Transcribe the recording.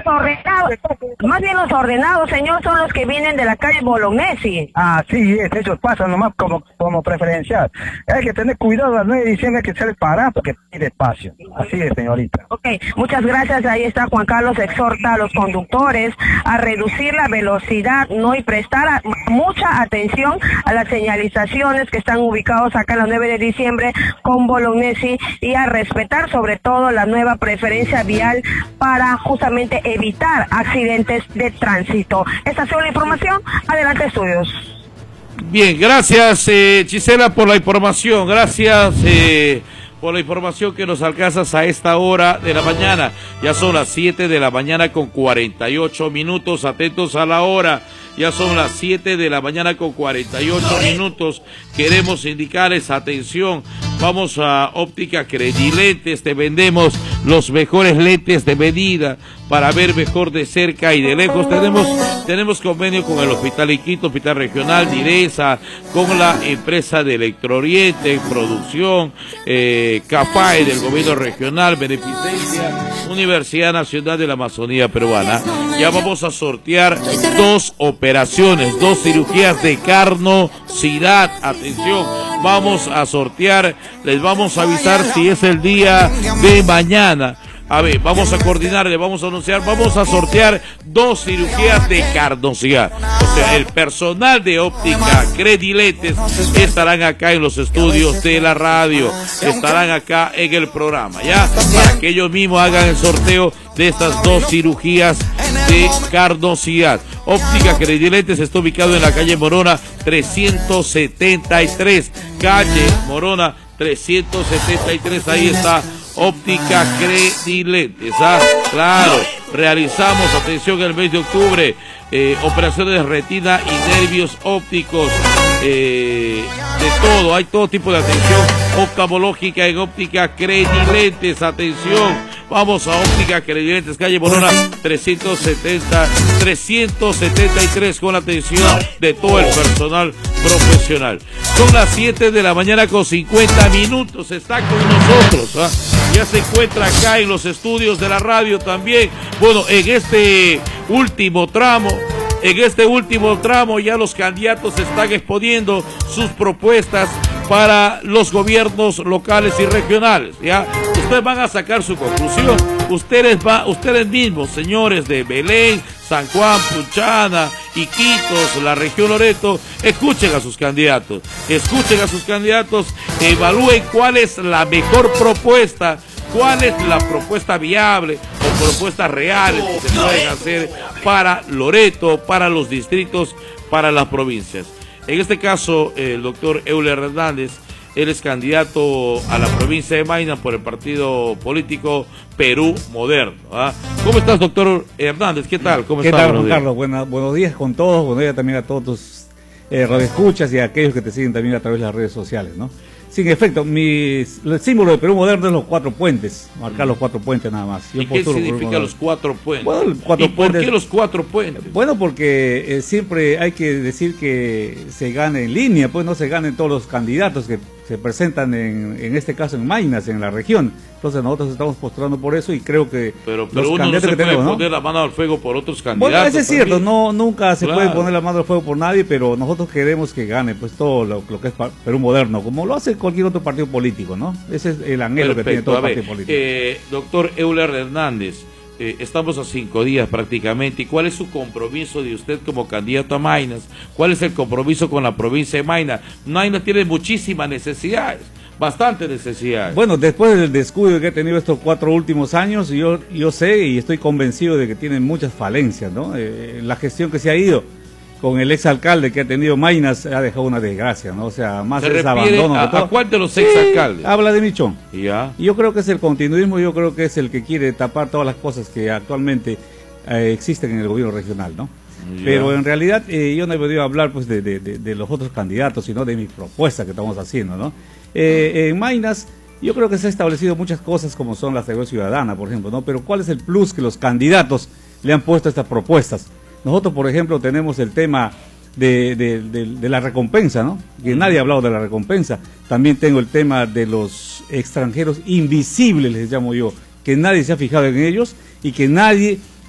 los ordenados, señor, son los que vienen de la calle Bolognesi. Ah, sí, esos pasan nomás como preferencial. Hay que tener cuidado, a las 9 de diciembre hay que ser parado porque pide espacio. Así es, señorita. Ok, muchas gracias. Ahí está Juan Carlos, exhorta a los conductores a reducir la velocidad, ¿no? Y prestar mucha atención a las señalizaciones que están ubicados acá en la 9 de diciembre con Bolognesi y a respetar sobre todo la nueva preferencia vial para justamente evitar accidentes de tránsito. Esta es la información. Adelante, estudios. Bien, gracias Gisela por la información, gracias por la información que nos alcanzas a esta hora de la mañana. Ya son las 7 de la mañana con 48 minutos, atentos a la hora. Ya son las 7 de la mañana con 48 minutos. Queremos indicarles, atención, vamos a Óptica Credilentes, te vendemos los mejores lentes de medida para ver mejor de cerca y de lejos. Tenemos convenio con el Hospital Iquito, Hospital Regional, Direza, con la empresa de Electrooriente, producción, CAPAE del gobierno regional, Beneficencia, Universidad Nacional de la Amazonía Peruana. Ya vamos a sortear 2 operaciones, 2 cirugías de carnosidad. Atención, vamos a sortear, les vamos a avisar si es el día de mañana. A ver, vamos a coordinar, le vamos a anunciar, vamos a sortear 2 cirugías de carnosidad. O sea, el personal de Óptica Credilentes estarán acá en los estudios de la radio, estarán acá en el programa, ¿ya? Para que ellos mismos hagan el sorteo de estas 2 cirugías de carnosidad. Óptica Credilentes está ubicado en la calle Morona 373, calle Morona 373, ahí está Óptica Credilentes, claro, realizamos, atención, el mes de octubre, operaciones de retina y nervios ópticos, de todo, hay todo tipo de atención oftalmológica en Óptica Credilentes, atención, vamos a Óptica Credilentes, calle Morona 373 con la atención de todo el personal profesional. Son las 7 de la mañana con 50 minutos, está con nosotros, ya se encuentra acá en los estudios de la radio también. Bueno, en este último tramo ya los candidatos están exponiendo sus propuestas para los gobiernos locales y regionales, ¿ya? Ustedes van a sacar su conclusión, ustedes mismos, señores de Belén, San Juan, Puchana, Iquitos, la región Loreto, escuchen a sus candidatos, evalúen cuál es la mejor propuesta, cuál es la propuesta viable o propuestas reales que se pueden hacer para Loreto, para los distritos, para las provincias. En este caso, el doctor Euler Hernández, él es candidato a la provincia de Maynas por el partido político Perú Moderno. ¿Cómo estás, doctor Hernández? ¿Qué tal? ¿Cómo estás? ¿Qué tal, Juan Carlos? Buenos días con todos, buenos días también a todos tus radioescuchas y a aquellos que te siguen también a través de las redes sociales, ¿no? Sí, en efecto, el símbolo de Perú Moderno es los 4 puentes, marcar los 4 puentes nada más. ¿Y qué significa los 4 puentes? Bueno, ¿Por qué los 4 puentes? Bueno, porque siempre hay que decir que se gane en línea, pues no se ganen todos los candidatos que se presentan en este caso en Maynas, en la región. Entonces nosotros estamos postulando por eso y creo que pero uno no se puede poner la mano al fuego por otros candidatos. Bueno, eso es cierto, nunca se puede poner la mano al fuego por nadie, pero nosotros queremos que gane pues todo lo que es Perú Moderno, como lo hace cualquier otro partido político, ¿no? Ese es el anhelo que tiene todo partido político. Doctor Euler Hernández, estamos a 5 días prácticamente. ¿Y cuál es su compromiso de usted como candidato a Maynas? ¿Cuál es el compromiso con la provincia de Maynas? Maynas tiene muchísimas necesidades, bastantes necesidades. Bueno, después del descuido que he tenido estos 4 últimos años, yo sé y estoy convencido de que tienen muchas falencias, ¿no? La gestión que se ha ido con el exalcalde que ha tenido Maynas ha dejado una desgracia, ¿no? O sea, más es abandono. ¿A cuál de los exalcaldes? Habla de Michón. ¿Ya? Y yo creo que es el continuismo, yo creo que es el que quiere tapar todas las cosas que actualmente existen en el gobierno regional, ¿no? Ya. Pero en realidad yo no he podido hablar pues de los otros candidatos, sino de mis propuestas que estamos haciendo, ¿no? En Maynas yo creo que se ha establecido muchas cosas como son la seguridad ciudadana, por ejemplo, ¿no? Pero ¿cuál es el plus que los candidatos le han puesto a estas propuestas? Nosotros, por ejemplo, tenemos el tema de la recompensa, ¿no? Que nadie ha hablado de la recompensa. También tengo el tema de los extranjeros invisibles, les llamo yo, que nadie se ha fijado en ellos y que nadie